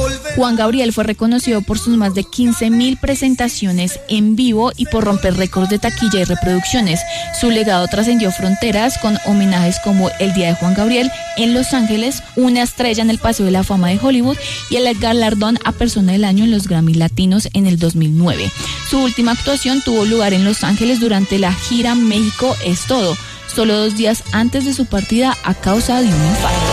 Juan Gabriel fue reconocido por sus más de 15,000 presentaciones en vivo y por romper récords de taquilla y reproducciones. Su legado trascendió fronteras con homenajes como el Día de Juan Gabriel en Los Ángeles, una estrella en el Paseo de la Fama de Hollywood y el galardón a Persona del Año en los Grammy Latinos en el 2009. Su última actuación tuvo lugar en Los Ángeles durante la gira México es Todo, solo 2 días antes de su partida a causa de un infarto.